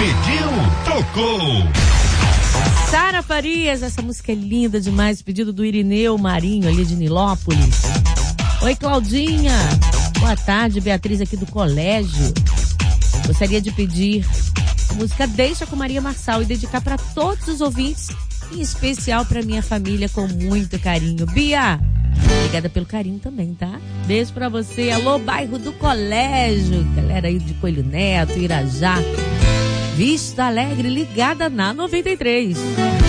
Pediu, tocou. Sara Farias, essa música é linda demais, pedido do Irineu Marinho, ali de Nilópolis. Oi, Claudinha. Boa tarde, Beatriz aqui do colégio. Gostaria de pedir a música Deixa com Maria Marçal e dedicar para todos os ouvintes, em especial para minha família, com muito carinho. Bia, obrigada pelo carinho também, tá? Beijo pra você. Alô, bairro do colégio. Galera aí de Coelho Neto, Irajá. Vista Alegre, ligada na 93.